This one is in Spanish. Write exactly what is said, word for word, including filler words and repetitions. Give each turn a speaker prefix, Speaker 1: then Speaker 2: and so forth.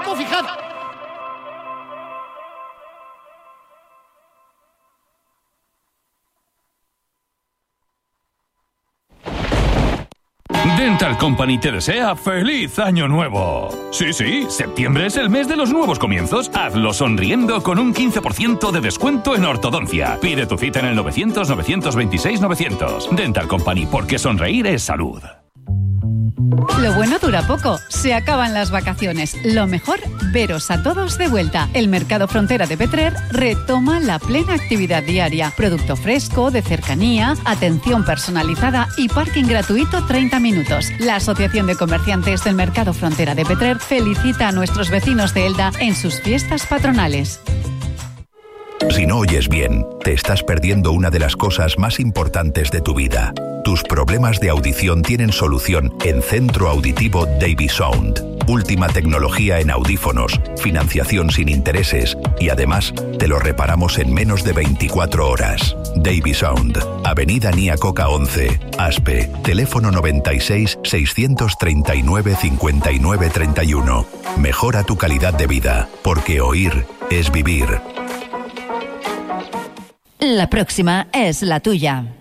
Speaker 1: tiempo fijado.
Speaker 2: Dental Company te desea ¡feliz año nuevo! Sí, sí, septiembre es el mes de los nuevos comienzos. Hazlo sonriendo con un quince por ciento de descuento en ortodoncia. Pide tu cita en el novecientos, novecientos veintiséis, novecientos. Dental Company, porque sonreír es salud.
Speaker 3: Lo bueno dura poco, se acaban las vacaciones. Lo mejor, veros a todos de vuelta. El Mercado Frontera de Petrer retoma la plena actividad diaria. Producto fresco, de cercanía, atención personalizada y parking gratuito treinta minutos. La Asociación de Comerciantes del Mercado Frontera de Petrer felicita a nuestros vecinos de Elda en sus fiestas patronales.
Speaker 4: Si no oyes bien, te estás perdiendo una de las cosas más importantes de tu vida. Tus problemas de audición tienen solución en Centro Auditivo Davisound. Última tecnología en audífonos, financiación sin intereses y además te lo reparamos en menos de veinticuatro horas. Davisound, Avenida Nia Coca once, Aspe, teléfono noventa y seis, seiscientos treinta y nueve, cincuenta y nueve, treinta y uno. Mejora tu calidad de vida, porque oír es vivir.
Speaker 5: La próxima es la tuya.